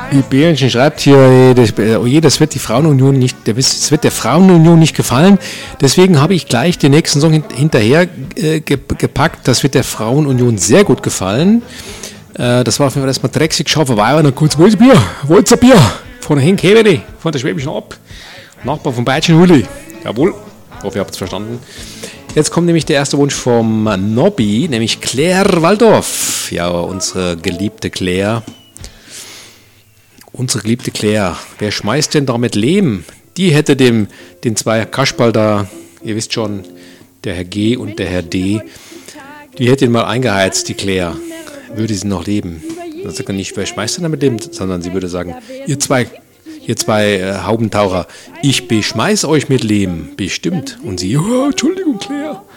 Die Bärenchen schreibt hier, das wird die Frauenunion nicht, das wird der Frauenunion nicht gefallen. Deswegen habe ich gleich den nächsten Song hinterher gepackt. Das wird der Frauenunion sehr gut gefallen. Das war auf jeden Fall erstmal drecksig. Schau vorbei und dann kurz, wo ist Bier? Wo ist ein Bier? Von Henk Heveli, von der Schwäbischen Alb. Nachbar von Beitschen Uli. Jawohl. Ich hoffe, ihr habt es verstanden. Jetzt kommt nämlich der erste Wunsch vom Nobby, nämlich Claire Waldorf. Ja, unsere geliebte Claire. Unsere geliebte Claire. Wer schmeißt denn da mit Lehm? Die hätte den zwei Kasperl da, ihr wisst schon, der Herr G und der Herr D, die hätte ihn mal eingeheizt, die Claire. Würde sie noch leben. Dann sagt er nicht, wer schmeißt denn da mit Lehm? Sondern sie würde sagen, ihr zwei Haubentaucher, ich beschmeiß euch mit Lehm, bestimmt. Und sie, oh, Entschuldigung, Claire.